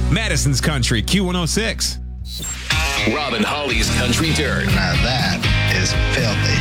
Madison's Country, Q106. Robin Holly's Country Dirt. Now that is filthy.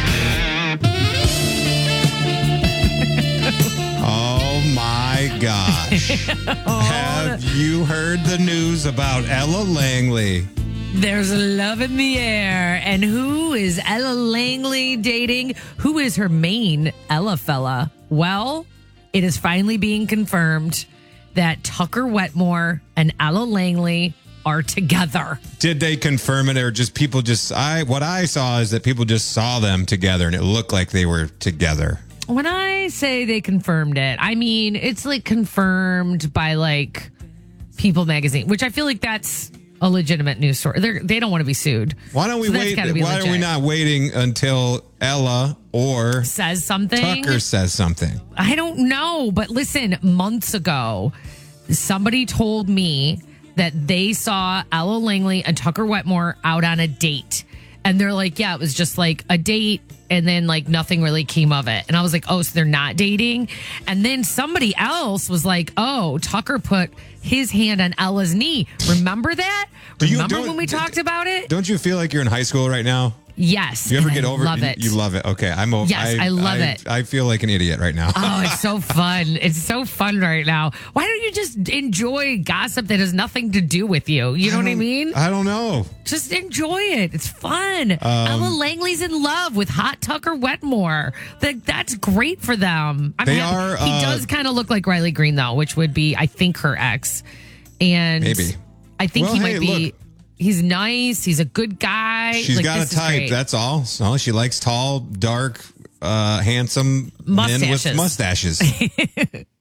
Oh my gosh. Have you heard the news about Ella Langley? There's love in the air. And who is Ella Langley dating? Who is her main Ella fella? Well, it is finally being confirmed that Tucker Wetmore and Ella Langley are together. Did they confirm it, or just people what I saw is that people just saw them together and it looked like they were together? When I say they confirmed it, I mean, it's like confirmed by like People Magazine, which I feel like that's a legitimate news story. They don't want to be sued. Why don't we wait? Why are we not waiting until Ella or says something? Tucker says something. I don't know. But listen, months ago, somebody told me that they saw Ella Langley and Tucker Wetmore out on a date. And they're like, yeah, it was just like a date. And then like nothing really came of it. And I was like, oh, so they're not dating? And then somebody else was like, oh, Tucker put his hand on Ella's knee. Remember that? Remember when we talked about it? Don't you feel like you're in high school right now? Yes. You ever get over love it? You love it. Okay. I'm over. Yes, I love it. I feel like an idiot right now. Oh, it's so fun. It's so fun right now. Why don't you just enjoy gossip that has nothing to do with you? You know what I mean? I don't know. Just enjoy it. It's fun. Ella Langley's in love with hot Tucker Wetmore. That's great for them. He does kind of look like Riley Green, though, which would be, I think, her ex. And maybe. I think he might be. Look. He's nice. He's a good guy. She's got a type. That's all. So she likes tall, dark, handsome men with mustaches.